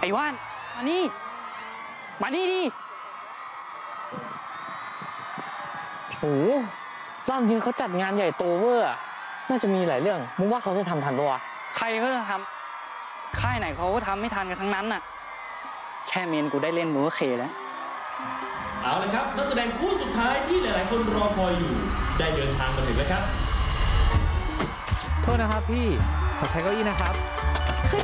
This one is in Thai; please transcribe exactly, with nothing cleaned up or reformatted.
อ้ว่านมานี่มานี่ดิโอ้รอบนี้เขาจัดงานใหญ่โตเวอร์น่าจะมีหลายเรื่องมึงว่าเขาจะทำทันปะวะใครเขาจะทำค่ายไหนเขาก็ทำไม่ทันกันทั้งนั้นน่ะแค่เมนกูได้เล่นมึงก็เคแล้วเอาละครับนักแสดงคู่สุดท้ายที่หลายๆคนรอคอยอยู่ได้เดินทางมาถึงแล้วครับโทษนะครับพี่ขอใช้เก้าอี้นะครับ